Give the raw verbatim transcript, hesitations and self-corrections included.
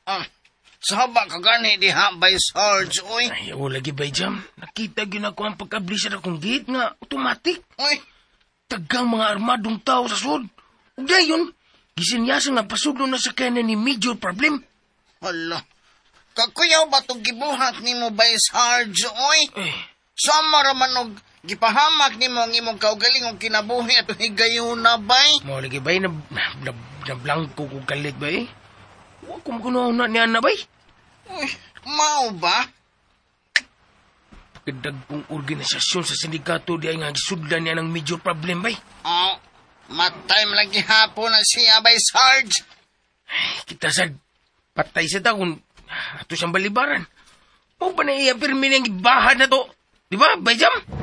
Ah, saba ka gani diha by Sarge, oy. Ay, o lagi bay jam. Nakita gyud ako ang pagkabli sa akong gate nga automatic. Oy, Tagang mga armadong tao sa sud. Ug dayon, gisinyasa nga pasudlo na sa kanan ni major problem. hala. Kakuyaw ba itong gibuhat ni mo by Sarge, oy? Eh, Sama raman og gipahamak ni mo ang imong kaugaling og kinabuhi at higayon na bay. mo lagi bay na na, na, na blanco ko kalit bay. Wa ko kuno na niya na bay. Uy, mao ba? Pagkadag kong organisasyon sa sindikato di ay nga gisudlan niya ng major problem bay. Oh, matime lagi hapon na siya by Sarge. Kita sad patay sa taon ato siyang balibaran. O ba na iya pirmi niyang ibahan na to? Di ba, bay jam?